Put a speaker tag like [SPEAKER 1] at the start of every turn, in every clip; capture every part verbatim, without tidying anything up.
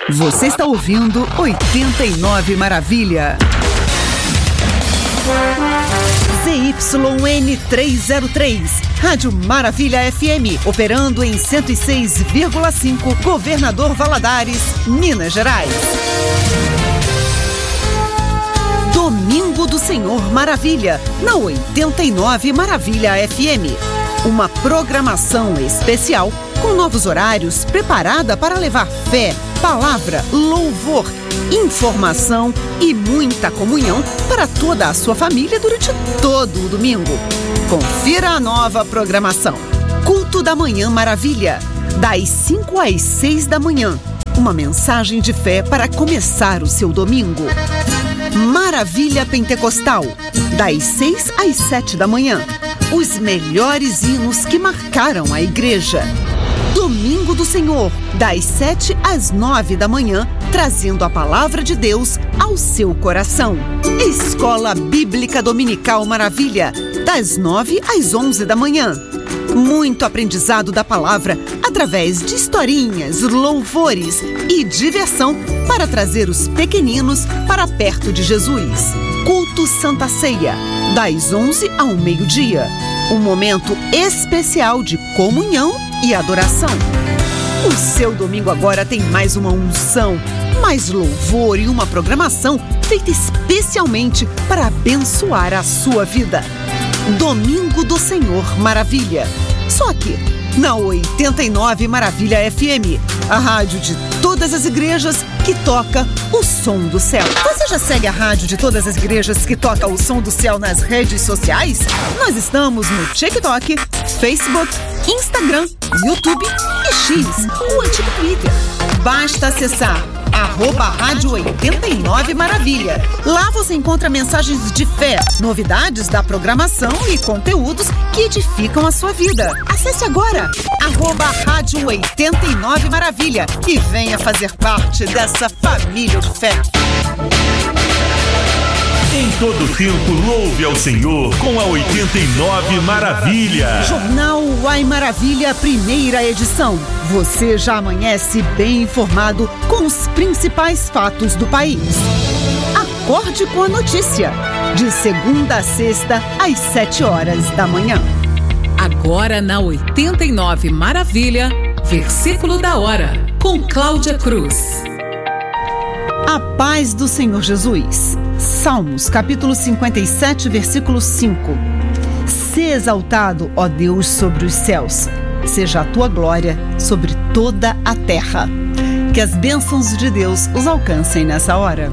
[SPEAKER 1] Você está ouvindo oitenta e nove Maravilha. Z Y N trezentos e três, Rádio Maravilha F M, operando em cento e seis vírgula cinco, Governador Valadares, Minas Gerais. Domingo do Senhor Maravilha, na oitenta e nove Maravilha F M. Uma programação especial com novos horários, preparada para levar fé, palavra, louvor, informação e muita comunhão para toda a sua família durante todo o domingo. Confira a nova programação. Culto da Manhã Maravilha, das cinco às seis da manhã. Uma mensagem de fé para começar o seu domingo. Maravilha Pentecostal, das seis às sete da manhã. Os melhores hinos que marcaram a igreja. Domingo do Senhor, das sete às nove da manhã, trazendo a palavra de Deus ao seu coração. Escola Bíblica Dominical Maravilha, das nove às onze da manhã. Muito aprendizado da palavra através de historinhas, louvores e diversão para trazer os pequeninos para perto de Jesus. Culto Santa Ceia, das onze ao meio-dia. Um momento especial de comunhão e adoração. O seu domingo agora tem mais uma unção, mais louvor e uma programação feita especialmente para abençoar a sua vida. Domingo do Senhor Maravilha. Só aqui, na oitenta e nove Maravilha F M, a rádio de todas as igrejas que toca o som do céu. Você já segue a rádio de todas as igrejas que toca o som do céu nas redes sociais? Nós estamos no TikTok, Facebook, Instagram, YouTube e X, o antigo Twitter. Basta acessar arroba Rádio oitenta e nove Maravilha. Lá você encontra mensagens de fé, novidades da programação e conteúdos que edificam a sua vida. Acesse agora arroba Rádio oitenta e nove Maravilha e venha fazer parte dessa família de fé.
[SPEAKER 2] Em todo tempo, louve ao Senhor com a oitenta e nove Maravilha.
[SPEAKER 1] Jornal Uai Maravilha, primeira edição. Você já amanhece bem informado com os principais fatos do país. Acorde com a notícia. De segunda a sexta, às sete horas da manhã.
[SPEAKER 3] Agora na oitenta e nove Maravilha, versículo da hora, com Cláudia Cruz.
[SPEAKER 1] A paz do Senhor Jesus. Salmos, capítulo cinquenta e sete, versículo cinco. Se exaltado, ó Deus, sobre os céus, seja a tua glória sobre toda a terra. Que as bênçãos de Deus os alcancem nessa hora.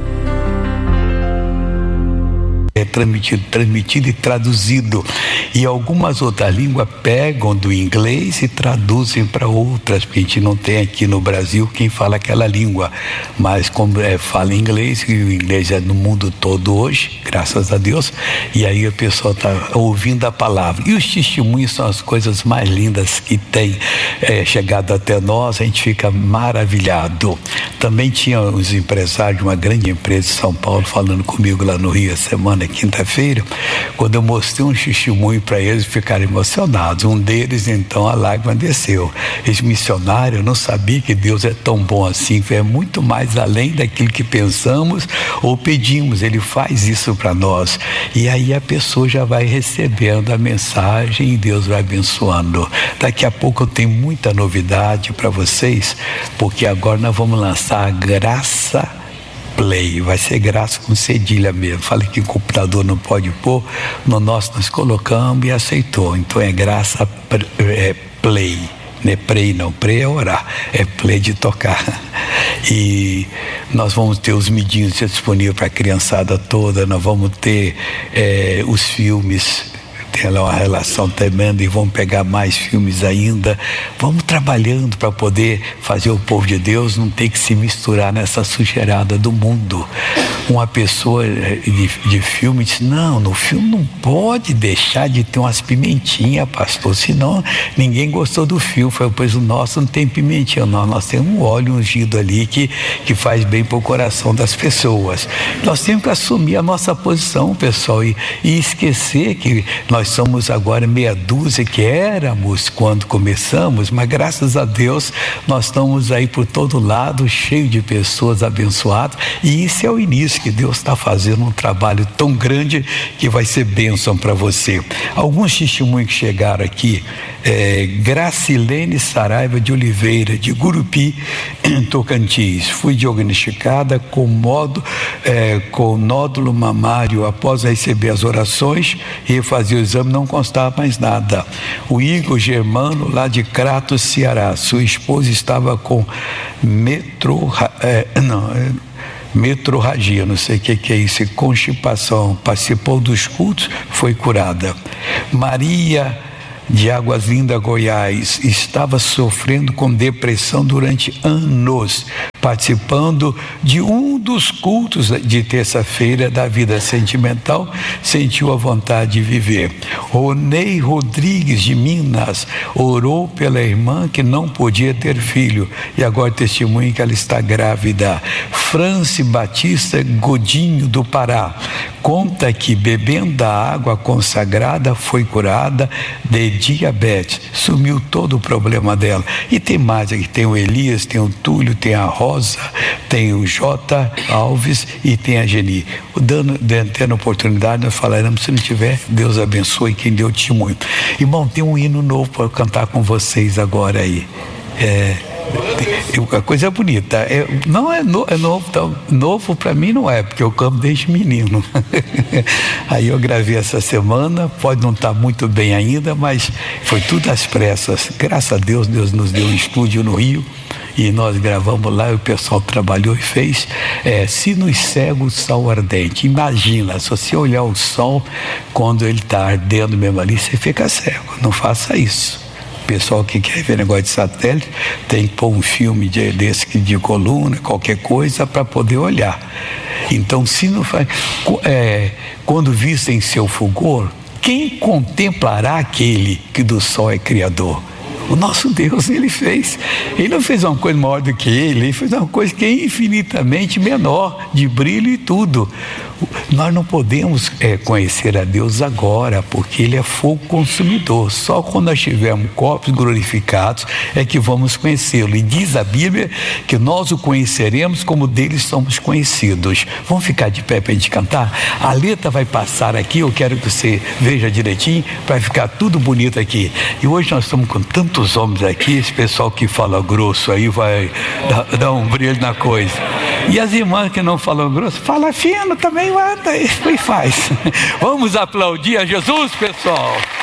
[SPEAKER 4] É transmitido, transmitido e traduzido. E algumas outras línguas pegam do inglês e traduzem para outras, porque a gente não tem aqui no Brasil quem fala aquela língua. Mas como é, fala inglês, e o inglês é no mundo todo hoje, graças a Deus, e aí a pessoa está ouvindo a palavra. E os testemunhos são as coisas mais lindas que tem é, chegado até nós, a gente fica maravilhado. Também tinha os empresários de uma grande empresa de São Paulo falando comigo lá no Rio, a semana quinta-feira, quando eu mostrei um testemunho para eles, ficaram emocionados. Um deles, então, a lágrima desceu. Esse missionário, eu não sabia que Deus é tão bom assim, é muito mais além daquilo que pensamos ou pedimos. Ele faz isso para nós. E aí a pessoa já vai recebendo a mensagem e Deus vai abençoando. Daqui a pouco eu tenho muita novidade para vocês, porque agora nós vamos lançar a Graça Play, vai ser graça com cedilha mesmo. Falei que o computador não pode pôr, no nosso nós colocamos e aceitou. Então é Graça é, Play, não é Play não, Play é orar, é Play de tocar. E nós vamos ter os midinhos disponíveis para a criançada toda, nós vamos ter é, os filmes. Tem lá uma relação tremenda e vamos pegar mais filmes ainda. Vamos trabalhando para poder fazer o povo de Deus não ter que se misturar nessa sujeirada do mundo. Uma pessoa de, de filme disse, não, no filme não pode deixar de ter umas pimentinhas, pastor, senão ninguém gostou do filme. Foi, pois o nosso não tem pimentinha, não. Nós temos um óleo ungido ali que, que faz bem para o coração das pessoas. Nós temos que assumir a nossa posição, pessoal, e, e esquecer que nós nós somos agora meia dúzia que éramos quando começamos, mas graças a Deus nós estamos aí por todo lado, cheio de pessoas abençoadas, e isso é o início, que Deus está fazendo um trabalho tão grande que vai ser bênção para você. Alguns testemunhos que chegaram aqui, é, Gracilene Saraiva de Oliveira, de Gurupi, em Tocantins. Fui diagnosticada com, modo, é, com nódulo mamário após receber as orações e fazer o exame, não constava mais nada. O Igor Germano, lá de Crato, Ceará, sua esposa estava com metro, é, não, é, metrorragia, não sei o que, que é isso, constipação, participou dos cultos, foi curada. Maria de Águas Lindas, Goiás, estava sofrendo com depressão durante anos, participando de um dos cultos de terça-feira da vida sentimental, sentiu a vontade de viver. Ronei Rodrigues de Minas orou pela irmã que não podia ter filho e agora testemunha que ela está grávida. France Batista Godinho do Pará conta que bebendo a água consagrada foi curada de diabetes, sumiu todo o problema dela. E tem mais aqui, tem o Elias, tem o Túlio, tem a Rosa, tem o J. Alves e tem a Geni. Dando, tendo oportunidade, nós falaremos, se não tiver, Deus abençoe quem deu testemunho. Irmão, tem um hino novo para cantar com vocês agora aí. É... A coisa é bonita, é, não é, no, é novo, tão, novo para mim não é, porque eu canto desde menino. Aí eu gravei essa semana, pode não estar muito bem ainda, mas foi tudo às pressas. Graças a Deus, Deus nos deu um estúdio no Rio e nós gravamos lá, e o pessoal trabalhou e fez. É, se nos cega o sol ardente, imagina, se você olhar o sol quando ele está ardendo mesmo ali, você fica cego, não faça isso. Pessoal que quer ver negócio de satélite tem que pôr um filme de, desse de coluna, qualquer coisa, para poder olhar. Então, se não faz, é, quando vistem seu fulgor, quem contemplará aquele que do sol é criador? O nosso Deus, ele fez. Ele não fez uma coisa maior do que ele, ele fez uma coisa que é infinitamente menor, de brilho e tudo. Nós não podemos é, conhecer a Deus agora, porque Ele é fogo consumidor. Só quando nós tivermos corpos glorificados é que vamos conhecê-lo. E diz a Bíblia que nós o conheceremos como dele somos conhecidos. Vamos ficar de pé para a gente cantar? A letra vai passar aqui, eu quero que você veja direitinho, vai ficar tudo bonito aqui. E hoje nós estamos com tantos homens aqui, esse pessoal que fala grosso aí vai dar, dar um brilho na coisa. E as irmãs que não falam grosso, fala fino também, anda e faz. Vamos aplaudir a Jesus, pessoal.